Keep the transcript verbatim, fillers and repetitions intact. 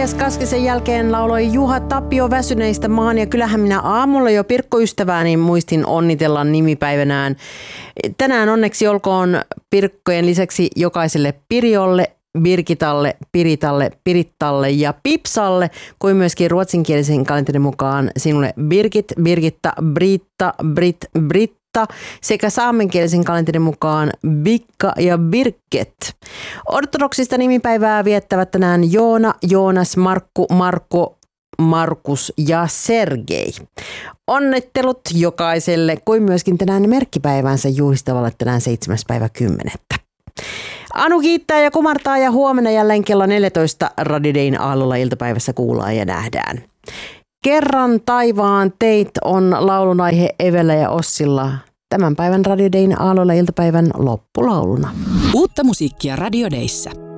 Elias Kaskisen jälkeen lauloi Juha Tapio väsyneistä maan, ja kyllähän minä aamulla jo Pirkko-ystävääni muistin onnitella nimipäivänään. Tänään onneksi olkoon Pirkkojen lisäksi jokaiselle Pirjolle, Birgitalle, Piritalle, Pirittalle ja Pipsalle, kuin myöskin ruotsinkielisen kalenterin mukaan sinulle Birgit, Birgitta, Britta, Brit, Britta sekä saamenkielisen kalenterin mukaan Bikka ja Birket. Ortodoksista nimipäivää viettävät tänään Joona, Joonas, Markku, Marko, Markus ja Sergei. Onnittelut jokaiselle, kuin myöskin tänään merkkipäivänsä juhlistavalle tänään seitsemäs päivä kymmenettä. Anu kiittää ja kumartaa, ja huomenna jälleen kello neljätoista Radio Dayn aallolla iltapäivässä kuullaan ja nähdään. Kerran taivaan teit on laulun aihe Evellä ja Ossilla tämän päivän Radio Dayn aallolla iltapäivän loppulauluna. Uutta musiikkia Radio Dayssä.